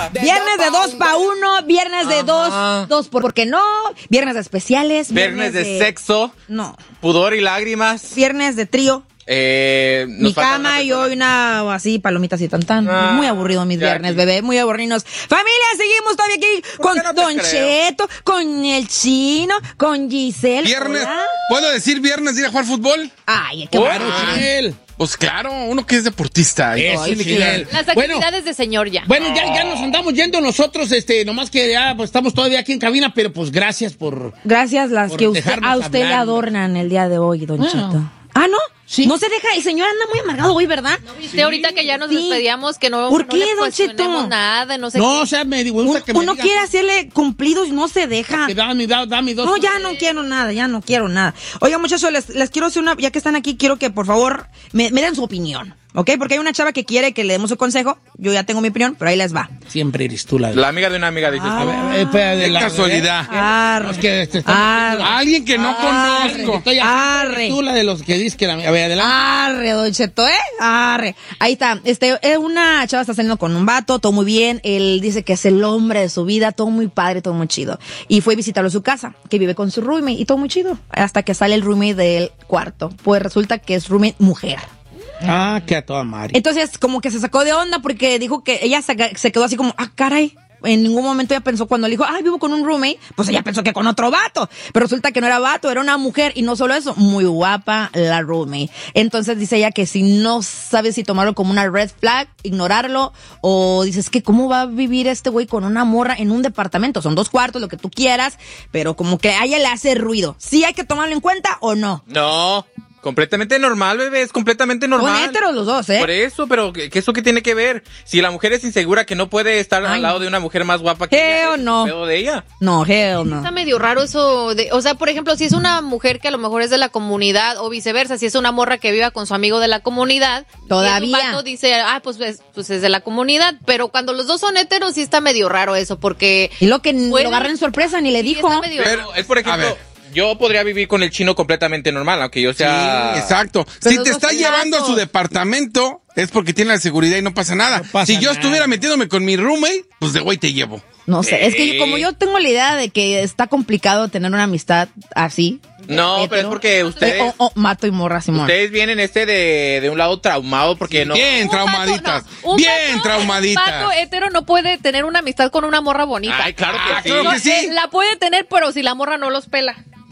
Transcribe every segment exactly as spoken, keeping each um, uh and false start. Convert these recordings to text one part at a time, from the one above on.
Viernes de dos pa' uno, viernes de dos, dos por, ¿por qué no? Viernes de especiales. Viernes, viernes de, de sexo. No. Pudor y lágrimas. Viernes de trío. Eh, mi cama y hoy una así, palomitas y tan tan. Ah, muy aburrido mis viernes, aquí. Bebé, muy aburridos. Familia, seguimos todavía aquí con no Don Cheto, con el Chino, con Giselle. Viernes, Hola. ¿puedo decir viernes ir a jugar fútbol? Ay, qué claro, Giselle. Pues claro, uno que es deportista. Eso, Ay, Giselle. Las actividades bueno, de señor ya. Bueno, ya, ya nos andamos yendo nosotros, este, nomás que ya pues, estamos todavía aquí en cabina, pero pues gracias por... Gracias las por que usted, a usted hablar. Le adornan el día de hoy, Don bueno. Cheto. Ah, ¿no? Sí. No se deja, el señor anda muy amargado hoy, ¿verdad? ¿No viste sí. ahorita que ya nos sí. despedíamos que no, ¿Por no qué, le Don Cheto? nada, no sé No, qué. o sea, me digo, uno, que me uno diga, quiere hacerle cumplidos y no se deja. Dame, dame, dame dos. No, ya no quiero nada, ya no quiero nada. Oiga, muchachos, les, les quiero hacer una, ya que están aquí, quiero que por favor me, me den su opinión. ¿Ok? Porque hay una chava que quiere que le demos su consejo. Yo ya tengo mi opinión, pero ahí les va. Siempre eres tú la... La amiga de una amiga, dices. Ah, tú. Eh, de, de la casualidad. Arre, es que este arre, alguien que no arre, conozco. Estoy arre. Tú la de los que dices que la... A ver, adelante. Arre, Don Cheto, ¿eh? Arre. Ahí está. Este, una chava está saliendo con un vato, todo muy bien. Él dice que es el hombre de su vida, todo muy padre, todo muy chido. Y fue a visitarlo a su casa, que vive con su roommate, y todo muy chido. Hasta que sale el roommate del cuarto. Pues resulta que es roommate mujer. Ah, que a toda madre. Entonces, como que se sacó de onda porque dijo que ella se, se quedó así como, ah, caray. En ningún momento ella pensó cuando le dijo, ay, vivo con un roommate, pues ella pensó que con otro vato. Pero resulta que no era vato, era una mujer. Y no solo eso, muy guapa la roommate. Entonces dice ella que si no sabes si tomarlo como una red flag, ignorarlo, o dices que cómo va a vivir este güey con una morra en un departamento. Son dos cuartos, lo que tú quieras, pero como que a ella le hace ruido. ¿Sí hay que tomarlo en cuenta o no? No. Completamente normal, bebé, es completamente normal. Son héteros los dos, ¿eh? Por eso, pero ¿qué, ¿qué eso qué tiene que ver? Si la mujer es insegura que no puede estar Ay, al lado de una mujer más guapa que ella, ¿es no? pedo de ella? No, hell no. Está medio raro eso, de, o sea, por ejemplo, si es una mujer que a lo mejor es de la comunidad o viceversa, si es una morra que viva con su amigo de la comunidad, todavía. Y un vato dice, ah, pues, pues, pues es de la comunidad, pero cuando los dos son héteros sí está medio raro eso, porque... Y lo que puede, lo agarra en sorpresa, ni le sí, dijo. Pero es, por ejemplo... Yo podría vivir con el Chino completamente normal, aunque yo sea... Sí, exacto. Pero si te está llevando a su departamento, es porque tiene la seguridad y no pasa nada. No pasa si yo nada. estuviera metiéndome con mi roommate, pues de güey te llevo. No sé, eh. es que yo, como yo tengo la idea de que está complicado tener una amistad así. No, hetero, pero es porque ustedes... O, o, mato y morra, Simón. Ustedes vienen este de, de un lado traumado porque no... Bien traumaditas, no, bien vato, traumaditas. Un vato hetero no puede tener una amistad con una morra bonita. Ay, claro que ah, sí. Claro que sí. Eh, la puede tener, pero si la morra no los pela.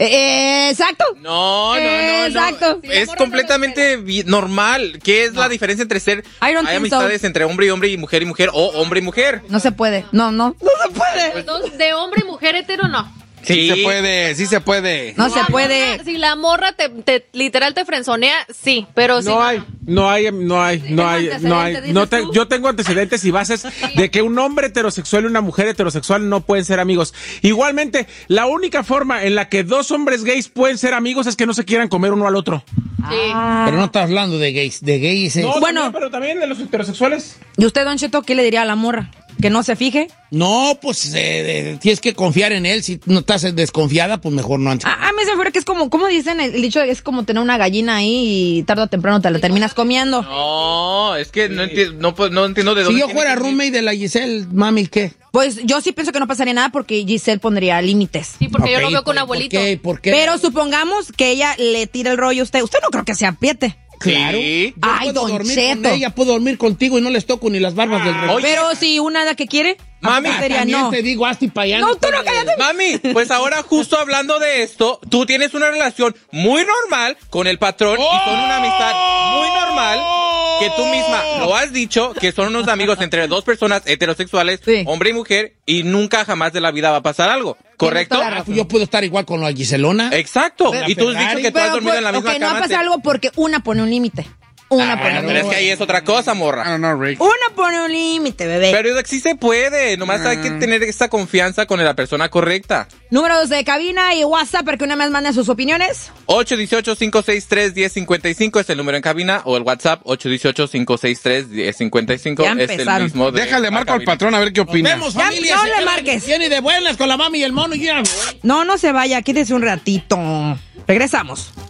Eh, exacto. No, no, no, exacto. no. Es completamente no normal. ¿Qué es no. la diferencia entre ser hay amistades so. entre hombre y hombre y mujer y mujer o hombre y mujer? No se puede. No, no. No se puede. Entonces, de hombre y mujer hetero no. Sí. sí se puede, sí se puede. No si se puede. Morra, si la morra te, te literal te frenzonea, sí, pero si no hay, no hay, no hay, no hay, no hay, no te, yo tengo antecedentes y bases de que un hombre heterosexual y una mujer heterosexual no pueden ser amigos. Igualmente, la única forma en la que dos hombres gays pueden ser amigos es que no se quieran comer uno al otro. Sí. Ah. Pero no estás hablando de gays, de gays. No, bueno, también, pero también de los heterosexuales. ¿Y usted, Don Cheto, qué le diría a la morra? ¿Que no se fije? No, pues eh, eh, tienes que confiar en él. Si no estás desconfiada, pues mejor no. A, a mí se me fue que es como, ¿cómo dicen? El, el dicho es como tener una gallina ahí y tarde o temprano te la terminas comiendo. No, es que no, enti no, no entiendo de dónde. Si yo fuera roommate de la Giselle, mami, ¿qué? Pues yo sí pienso que no pasaría nada porque Giselle pondría límites. Sí, porque okay, yo lo veo con ¿por, abuelito. ¿por qué? ¿Por qué? Pero supongamos que ella le tire el rollo a usted. Usted no creo que se apriete. Claro. Sí. Yo Ay, puedo Don dormir Cheto. con ella, puedo dormir contigo y no les toco ni las barbas del reloj. Pero si una da que quiere, mami, también no. te digo, hasta y para allá. No, tú no cállate. Mami, pues ahora justo hablando de esto, tú tienes una relación muy normal con el patrón ¡Oh! y son una amistad muy normal que tú misma lo has dicho, que son unos amigos entre dos personas heterosexuales, sí. hombre y mujer, y nunca jamás de la vida va a pasar algo. ¿Correcto? Yo puedo estar igual con la Giselona. Exacto. Pero, y tú has dicho que tú has dormido por, en la misma okay, cama. no pasa algo porque una pone un límite. Una ah, pone un pero límite. es que ahí es otra cosa, morra. I don't know, Rick. Una pone un límite, bebé. Pero sí se puede, nomás mm. hay que tener esta confianza con la persona correcta. Números de cabina y WhatsApp para que una vez manden sus opiniones. ocho uno ocho, cinco seis tres, uno cero cinco cinco es el número en cabina, o el WhatsApp ocho uno ocho, cinco seis tres, uno cero cinco cinco Ya es el mismo de Déjale marco al patrón a ver qué opina. Nos vemos, Ya, familia. no Se le queda- marques. Viene de buenas con la mami y el mono y ya. No, no se vaya, quédese un ratito. Regresamos.